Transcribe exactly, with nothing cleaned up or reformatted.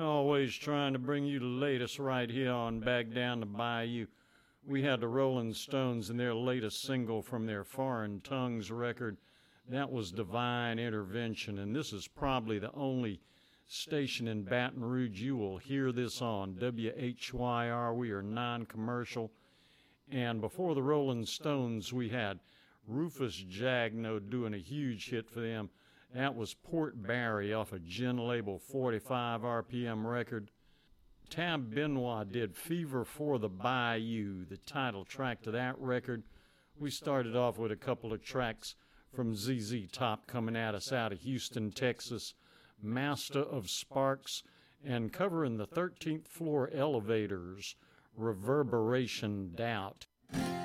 Always trying to bring you the latest right here on Back Down the Bayou. We had the Rolling Stones and their latest single from their Foreign Tongues record. That was Divine Intervention, and this is probably the only station in Baton Rouge you will hear this on. W H Y R, we are non-commercial. And before the Rolling Stones, we had Rufus Jagno doing a huge hit for them. That was Port Barry off a Gin Label forty-five R P M record. Tab Benoit did Fever for the Bayou, the title track to that record. We started off with a couple of tracks from Z Z Top coming at us out of Houston, Texas. Master of Sparks, and covering the thirteenth Floor Elevators, Reverberation Doubt.